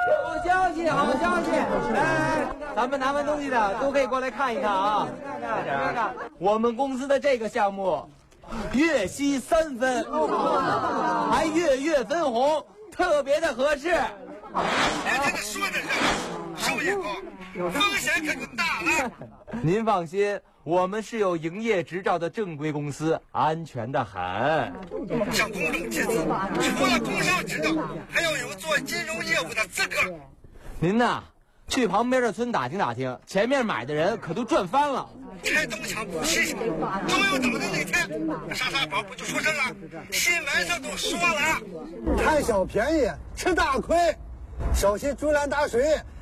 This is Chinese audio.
好消息，好消息！来，咱们拿完东西的都可以过来看一看啊！看看，我们公司的这个项目，月息3分，还月月分红，特别的合适。 这个说的是收益高，风险可就大了。 您放心，我们是有营业执照的正规公司，安全的很。 像公众集资，除了工商执照，还要有做金融业务的资格。 您呐，去旁边的村打听打听，前面买的人可都赚翻了。 拆东墙补西墙，中央党的那天，莎莎宝不就出事了？新闻上都说了， 贪小便宜吃大亏，小心竹篮打水。